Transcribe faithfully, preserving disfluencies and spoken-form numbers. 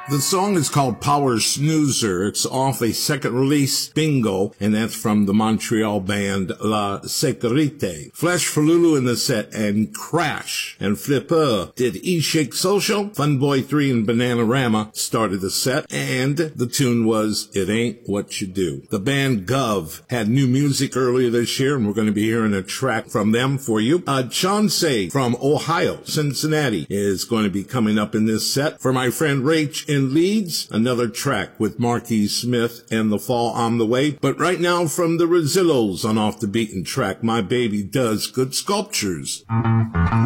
The song is called Power Snoozer. It's off a second release, Bingo, and that's from the Montreal band La Sécurité. Flesh for Lulu in the set, and Crash and Flipper did E-Shake Social. Funboy three and Bananarama started the set, and the tune was It Ain't What You Do. The band Gov had new music earlier this year, and we're going to be hearing a track from them for you. Uh, Chauncey from Ohio, Cincinnati, is going to be coming up in this set. For my friend Rach in Leeds, another track with Marquis Smith and The Fall on the Way. But right now from the Rosillos on Off the Beaten Track, My Baby Does Good Sculptures.